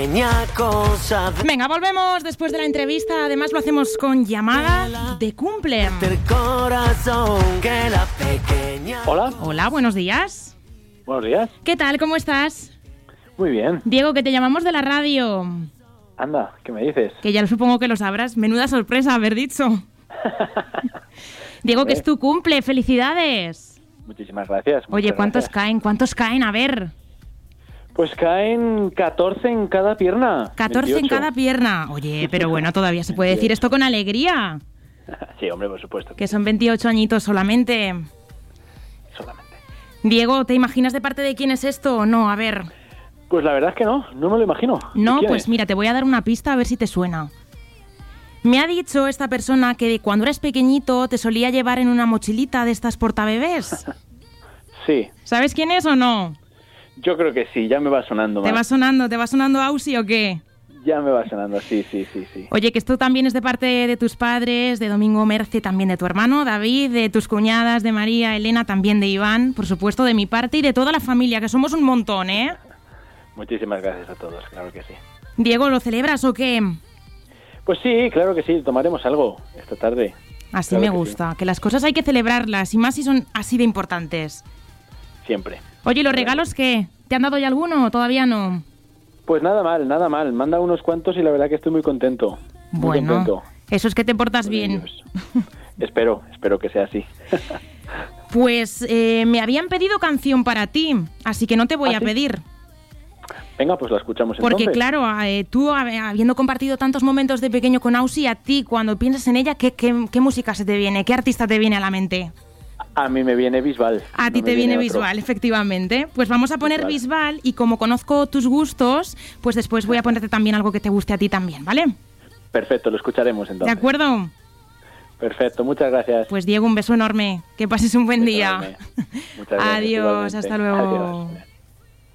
pequeña cosa. Venga, volvemos después de la entrevista. Además lo hacemos con llamada de cumple. Del corazón que la pequeña. Hola. Hola, buenos días. Buenos días. ¿Qué tal? ¿Cómo estás? Muy bien. Diego, que te llamamos de la radio. Anda, ¿qué me dices? Que ya supongo que lo sabrás. Menuda sorpresa haber dicho. Diego, que es tu cumple. ¡Felicidades! Muchísimas gracias. Oye, ¿cuántos gracias. caen? ¿Cuántos caen? A ver. Pues caen 14 en cada pierna. 14 en 28. cada pierna. Oye, pero bueno, todavía se puede decir esto con alegría. Sí, hombre, por supuesto. Que son 28 añitos solamente. Solamente. Diego, ¿te imaginas de parte de quién es esto o no? A ver. Pues la verdad es que no me lo imagino. No, ¿Quién pues es? mira, te voy a dar una pista a ver si te suena. Me ha dicho esta persona que cuando eras pequeñito te solía llevar en una mochilita de estas portabebés. Sí, ¿Sabes quién es o no? yo creo que sí, ya me va sonando ¿Te más. va sonando Ausi o qué? Ya me va sonando, sí. Oye, que esto también es de parte de tus padres, de Domingo Merce, también de tu hermano David, de tus cuñadas, de María, Elena, también de Iván, por supuesto de mi parte y de toda la familia, que somos un montón, ¿eh? Muchísimas gracias a todos, claro que sí. Diego, ¿lo celebras o qué? Pues sí, claro que sí, tomaremos algo esta tarde. Así Claro me que gusta, que las cosas hay que celebrarlas, y más si son así de importantes. Sí, siempre. Oye, ¿y los regalos qué? ¿Te han dado ya alguno o todavía no? Pues nada mal. Manda unos cuantos y la verdad que estoy muy contento. Muy Bueno, contento eso es que te portas con bien. ellos. Espero que sea así. Pues me habían pedido canción para ti, así que no te voy ¿Ah, a sí? pedir. Venga, pues la escuchamos Porque entonces. claro, tú habiendo compartido tantos momentos de pequeño con Ausi, a ti cuando piensas en ella, ¿qué música se te viene? ¿Qué artista te viene a la mente? A mí me viene Bisbal. A ti no te me viene otro. Bisbal, efectivamente. Pues vamos a poner Bisbal y como conozco tus gustos, pues después voy a ponerte también algo que te guste a ti también, ¿vale? Perfecto, lo escucharemos ¿De entonces. acuerdo? Perfecto, muchas gracias. Pues Diego, un beso enorme. Que pases un buen Beso día. enorme. Muchas gracias, Adiós, igualmente. hasta luego. Adiós.